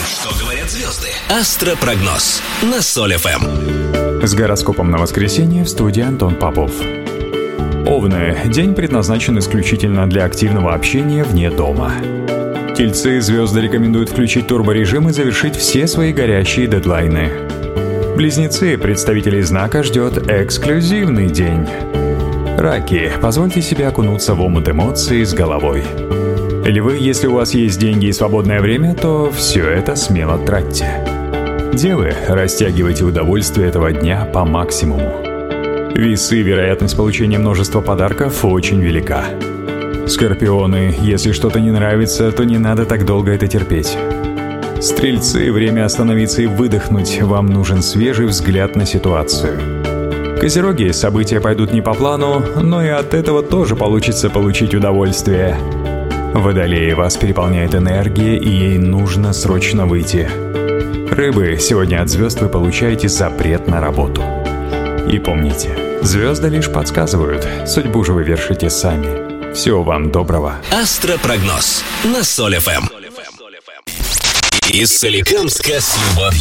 Что говорят звезды? Астропрогноз на Соль ФМ. С гороскопом на воскресенье в студии Антон Попов. Овны. День предназначен исключительно для активного общения вне дома. Тельцы. Звезды рекомендуют включить турборежим и завершить все свои горящие дедлайны. Близнецы. Представителей знака ждет эксклюзивный день. Раки. Позвольте себе окунуться в омут эмоций с головой. Львы. Если у вас есть деньги и свободное время, то все это смело тратьте. Девы. Растягивайте удовольствие этого дня по максимуму. Весы. Вероятность получения множества подарков очень велика. Скорпионы. Если что-то не нравится, то не надо так долго это терпеть. Стрельцы. Время остановиться и выдохнуть. Вам нужен свежий взгляд на ситуацию. Козероги. События пойдут не по плану, но и от этого тоже получится получить удовольствие. Водолеи. Вас переполняет энергия, и ей нужно срочно выйти. Рыбы. Сегодня от звезд вы получаете запрет на работу. И помните, звезды лишь подсказывают, судьбу же вы вершите сами. Всего вам доброго. Астропрогноз на Соль ФМ. Из Соликамска с любовью.